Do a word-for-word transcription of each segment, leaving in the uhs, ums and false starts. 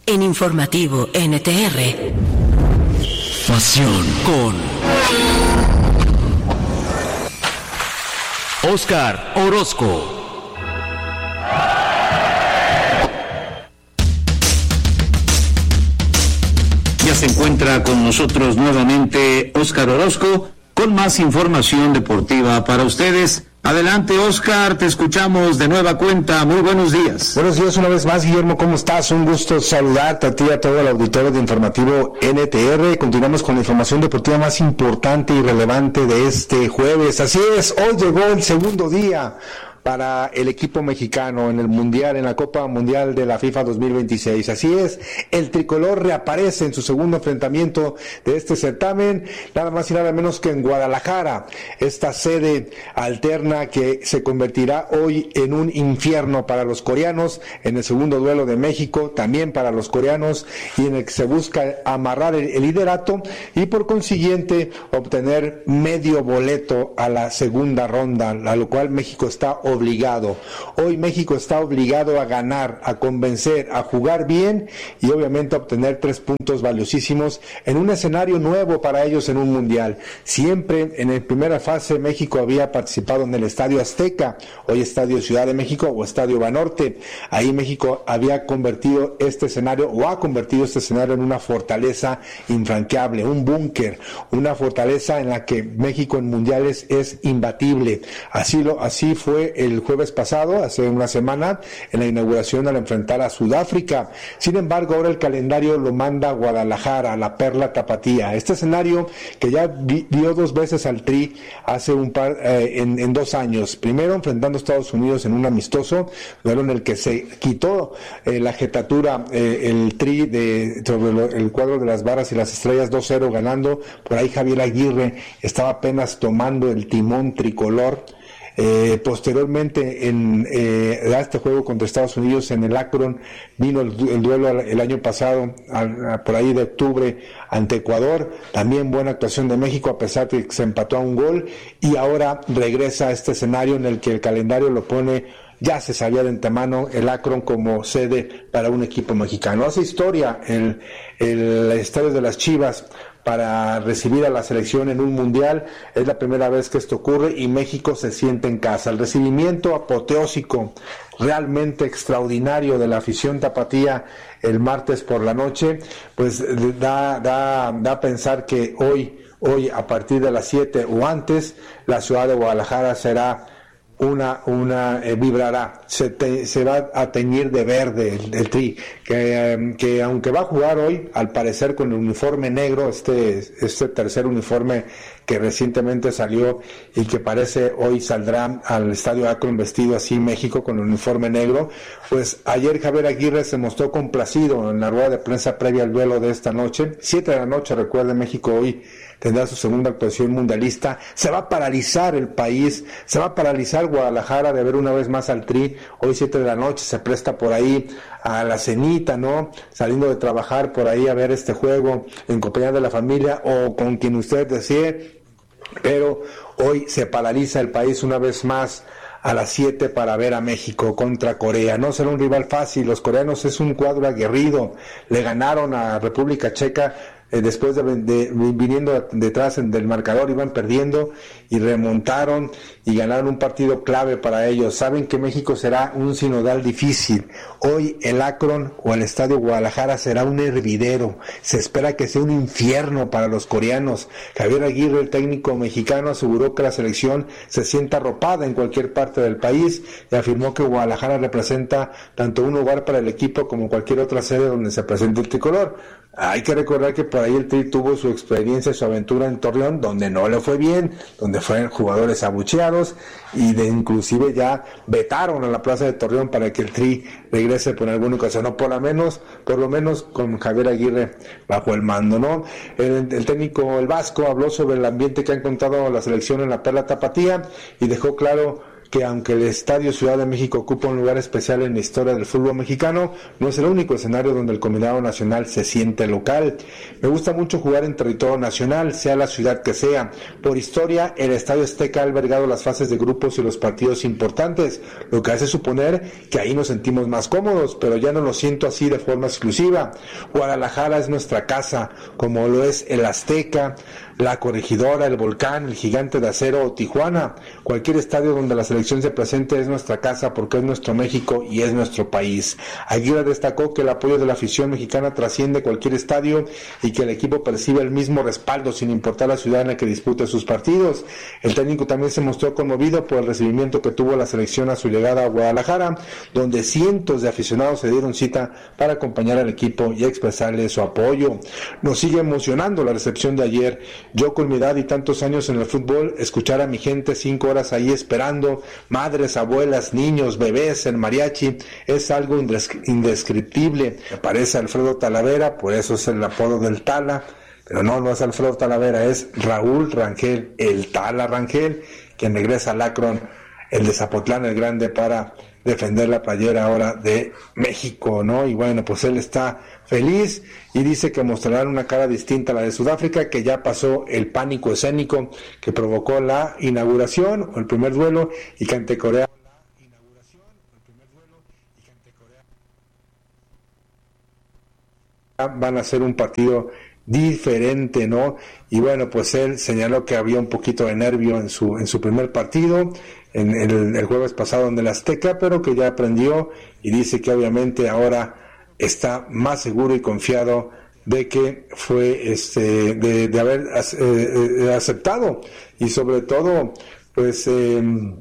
En Informativo N T R. Pasión con Óscar Orozco. Ya se encuentra con nosotros nuevamente Óscar Orozco con más información deportiva para ustedes. Adelante, Óscar, te escuchamos de nueva cuenta. Muy buenos días. Buenos días una vez más, Guillermo, ¿cómo estás? Un gusto saludarte a ti y a todo el auditorio de Informativo N T R. Continuamos con la información deportiva más importante y relevante de este jueves. Así es, hoy llegó el segundo día para el equipo mexicano en el Mundial, en la Copa Mundial de la FIFA dos mil veintiséis. Así es, el tricolor reaparece en su segundo enfrentamiento de este certamen, nada más y nada menos que en Guadalajara, esta sede alterna que se convertirá hoy en un infierno para los coreanos, en el segundo duelo de México, también para los coreanos, y en el que se busca amarrar el, el liderato y por consiguiente obtener medio boleto a la segunda ronda, a lo cual México está obligado. Hoy México está obligado a ganar, a convencer, a jugar bien y obviamente a obtener tres puntos valiosísimos en un escenario nuevo para ellos en un mundial. Siempre en la primera fase México había participado en el Estadio Azteca, hoy Estadio Ciudad de México o Estadio Banorte. Ahí México había convertido este escenario o ha convertido este escenario en una fortaleza infranqueable, un búnker, una fortaleza en la que México en mundiales es imbatible. Así lo, así fue el jueves pasado, hace una semana, en la inauguración al enfrentar a Sudáfrica. Sin embargo, ahora el calendario lo manda a Guadalajara, a la Perla Tapatía. Este escenario que ya vi, vio dos veces al Tri hace un par, eh, en, en dos años. Primero enfrentando a Estados Unidos en un amistoso, luego en el que se quitó eh, la jetatura, eh, el Tri de, sobre lo, el cuadro de las barras y las estrellas, dos cero ganando. Por ahí Javier Aguirre estaba apenas tomando el timón tricolor. Eh, posteriormente en eh, a este juego contra Estados Unidos en el Akron vino el, el duelo el año pasado a, a, por ahí de octubre ante Ecuador, también buena actuación de México a pesar de que se empató a un gol, y ahora regresa a este escenario en el que el calendario lo pone, ya se sabía de antemano, el Akron como sede para un equipo mexicano. Hace historia el, el estadio de las Chivas para recibir a la selección en un mundial. Es la primera vez que esto ocurre y México se siente en casa. El recibimiento apoteósico, realmente extraordinario de la afición tapatía el martes por la noche, pues da, da, da a pensar que hoy, hoy a partir de las siete o antes, la ciudad de Guadalajara será una, una eh, vibrará, se, te, se va a teñir de verde el, el Tri, que, eh, que aunque va a jugar hoy, al parecer con el uniforme negro, este, este tercer uniforme que recientemente salió y que parece hoy saldrá al Estadio Akron vestido así México con el uniforme negro, pues ayer Javier Aguirre se mostró complacido en la rueda de prensa previa al duelo de esta noche, siete de la noche, recuerde, México hoy tendrá su segunda actuación mundialista. Se va a paralizar el país, se va a paralizar Guadalajara de ver una vez más al Tri. Hoy siete de la noche se presta por ahí a la cenita, ¿no? Saliendo de trabajar por ahí a ver este juego en compañía de la familia o con quien usted desee, pero hoy se paraliza el país una vez más a las siete para ver a México contra Corea. No será un rival fácil, los coreanos es un cuadro aguerrido, le ganaron a República Checa eh, después de, de viniendo detrás del marcador, iban perdiendo y remontaron y ganaron un partido clave para ellos. Saben que México será un sinodal difícil. Hoy el Akron o el Estadio Guadalajara será un hervidero. Se espera que sea un infierno para los coreanos. Javier Aguirre, el técnico mexicano, aseguró que la selección se sienta arropada en cualquier parte del país y afirmó que Guadalajara representa tanto un lugar para el equipo como cualquier otra sede donde se presente el tricolor. Hay que recordar que por ahí el Tri tuvo su experiencia, su aventura en Torreón, donde no le fue bien, donde fueron jugadores abucheados y de inclusive ya vetaron a la plaza de Torreón para que el Tri regrese por alguna ocasión, o por lo menos, por lo menos con Javier Aguirre bajo el mando, ¿no? El, el técnico, el vasco, habló sobre el ambiente que ha encontrado la selección en la Perla Tapatía y dejó claro que aunque el Estadio Ciudad de México ocupa un lugar especial en la historia del fútbol mexicano, no es el único escenario donde el combinado nacional se siente local. Me gusta mucho jugar en territorio nacional, sea la ciudad que sea. Por historia, el Estadio Azteca ha albergado las fases de grupos y los partidos importantes, lo que hace suponer que ahí nos sentimos más cómodos, pero ya no lo siento así de forma exclusiva. Guadalajara es nuestra casa, como lo es el Azteca, la Corregidora, el Volcán, el Gigante de Acero o Tijuana. Cualquier estadio donde la selección se presente es nuestra casa porque es nuestro México y es nuestro país. Aguirre destacó que el apoyo de la afición mexicana trasciende cualquier estadio y que el equipo percibe el mismo respaldo sin importar la ciudad en la que dispute sus partidos. El técnico también se mostró conmovido por el recibimiento que tuvo la selección a su llegada a Guadalajara, donde cientos de aficionados se dieron cita para acompañar al equipo y expresarle su apoyo. Nos sigue emocionando la recepción de ayer. Yo con mi edad y tantos años en el fútbol, escuchar a mi gente cinco horas ahí esperando, madres, abuelas, niños, bebés, el mariachi, es algo indescriptible. Me parece Alfredo Talavera, por eso es el apodo del Tala, pero no, no es Alfredo Talavera, es Raúl Rangel, el Tala Rangel, quien regresa al Akron, el de Zapotlán el Grande, para defender la playera ahora de México, ¿no? Y bueno, pues él está feliz y dice que mostrarán una cara distinta a la de Sudáfrica, que ya pasó el pánico escénico que provocó la inauguración o el primer duelo, y que ante Corea van a hacer un partido diferente, ¿no? Y bueno, pues él señaló que había un poquito de nervio en su en su primer partido, en el, el jueves pasado en el Azteca, pero que ya aprendió, y dice que obviamente ahora está más seguro y confiado de que fue este de, de haber eh, aceptado y sobre todo pues eh,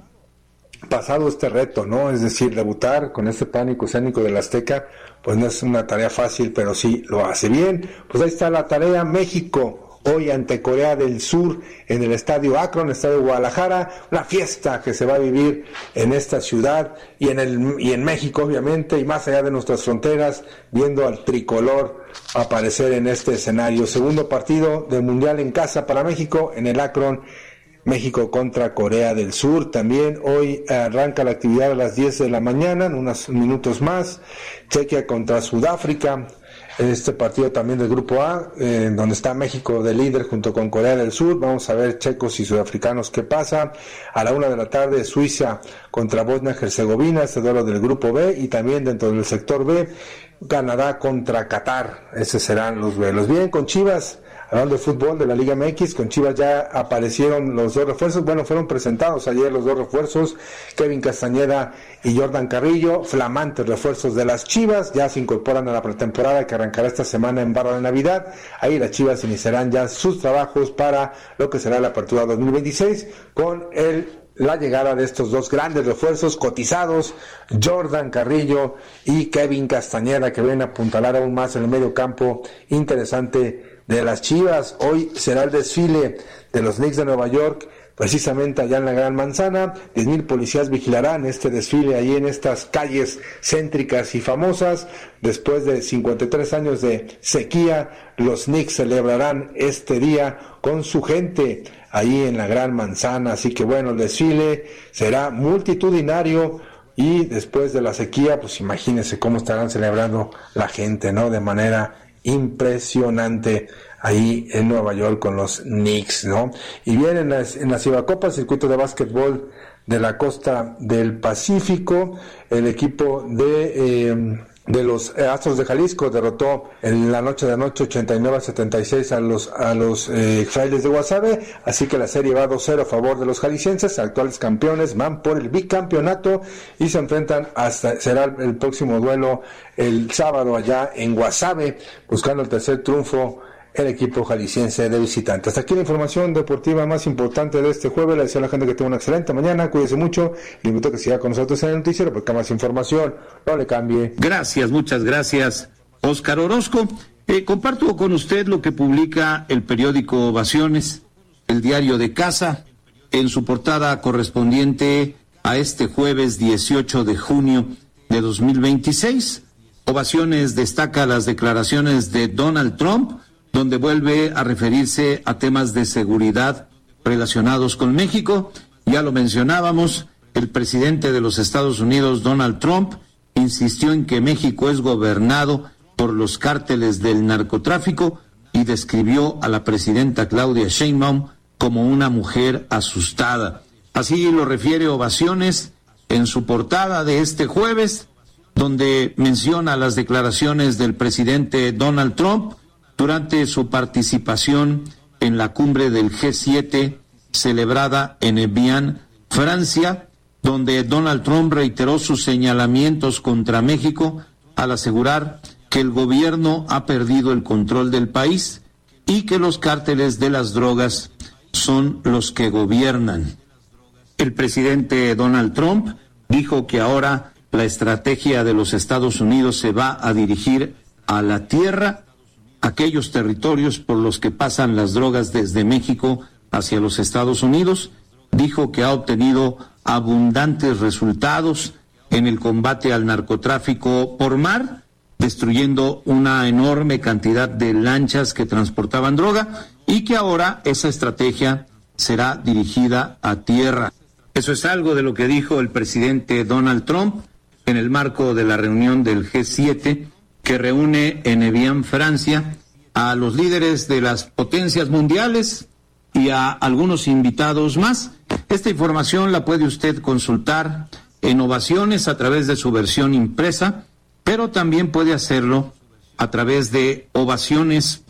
pasado este reto, ¿no? Es decir, debutar con este pánico escénico del Azteca, pues no es una tarea fácil, pero sí lo hace bien. Pues ahí está la tarea. México hoy ante Corea del Sur en el Estadio Akron, Estadio Guadalajara, una fiesta que se va a vivir en esta ciudad y en el y en México obviamente, y más allá de nuestras fronteras, viendo al tricolor aparecer en este escenario. Segundo partido del Mundial en casa para México en el Akron. México contra Corea del Sur. También hoy arranca la actividad a las diez de la mañana, en unos minutos más. Chequia contra Sudáfrica. Este partido también del Grupo A, eh, donde está México de líder junto con Corea del Sur. Vamos a ver checos y sudafricanos qué pasa. A la una de la tarde, Suiza contra Bosnia-Herzegovina, este duelo del Grupo B. Y también dentro del sector B, Canadá contra Qatar. Esos serán los duelos. Bien, con Chivas, hablando de fútbol de la Liga M X, con Chivas ya aparecieron los dos refuerzos, bueno, fueron presentados ayer los dos refuerzos, Kevin Castañeda y Jordan Carrillo, flamantes refuerzos de las Chivas, ya se incorporan a la pretemporada que arrancará esta semana en Barra de Navidad. Ahí las Chivas iniciarán ya sus trabajos para lo que será la apertura dos mil veintiséis, con el la llegada de estos dos grandes refuerzos cotizados, Jordan Carrillo y Kevin Castañeda, que vienen a apuntalar aún más en el medio campo interesante de las Chivas. Hoy será el desfile de los Knicks de Nueva York, precisamente allá en la Gran Manzana. diez mil policías vigilarán este desfile ahí en estas calles céntricas y famosas. Después de cincuenta y tres años de sequía, los Knicks celebrarán este día con su gente ahí en la Gran Manzana. Así que bueno, el desfile será multitudinario. Y después de la sequía, pues imagínense cómo estarán celebrando la gente, ¿no? De manera impresionante ahí en Nueva York con los Knicks, ¿no? Y bien, en la, en la Cibacopa, circuito de básquetbol de la costa del Pacífico, el equipo de eh, de los Astros de Jalisco derrotó en la noche de anoche ochenta y nueve a setenta y seis a los a los eh, Frailes de Guasave, así que la serie va dos cero a favor de los jaliscienses, actuales campeones, van por el bicampeonato y se enfrentan hasta, será el, el próximo duelo el sábado allá en Guasave, buscando el tercer triunfo el equipo jalisciense de visitante. Hasta aquí la información deportiva más importante de este jueves. Le deseo a la gente que tenga una excelente mañana, cuídese mucho, le invito a que siga con nosotros en el noticiero porque más información, no le cambie. Gracias, muchas gracias, Óscar Orozco. Eh, comparto con usted lo que publica el periódico Ovaciones, el diario de casa, en su portada correspondiente a este jueves dieciocho de junio de dos mil veintiséis. Ovaciones destaca las declaraciones de Donald Trump, donde vuelve a referirse a temas de seguridad relacionados con México. Ya lo mencionábamos, el presidente de los Estados Unidos, Donald Trump, insistió en que México es gobernado por los cárteles del narcotráfico y describió a la presidenta Claudia Sheinbaum como una mujer asustada. Así lo refiere Ovaciones en su portada de este jueves, donde menciona las declaraciones del presidente Donald Trump durante su participación en la cumbre del G siete celebrada en Evian, Francia, donde Donald Trump reiteró sus señalamientos contra México al asegurar que el gobierno ha perdido el control del país y que los cárteles de las drogas son los que gobiernan. El presidente Donald Trump dijo que ahora la estrategia de los Estados Unidos se va a dirigir a la tierra, aquellos territorios por los que pasan las drogas desde México hacia los Estados Unidos. Dijo que ha obtenido abundantes resultados en el combate al narcotráfico por mar, destruyendo una enorme cantidad de lanchas que transportaban droga, y que ahora esa estrategia será dirigida a tierra. Eso es algo de lo que dijo el presidente Donald Trump en el marco de la reunión del G siete, que reúne en Evian, Francia, a los líderes de las potencias mundiales y a algunos invitados más. Esta información la puede usted consultar en Ovaciones a través de su versión impresa, pero también puede hacerlo a través de Ovaciones